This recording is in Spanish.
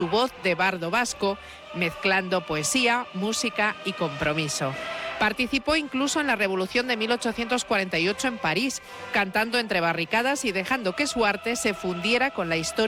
su voz de bardo vasco, mezclando poesía, música y compromiso. Participó incluso en la Revolución de 1848 en París, cantando entre barricadas y dejando que su arte se fundiera con la historia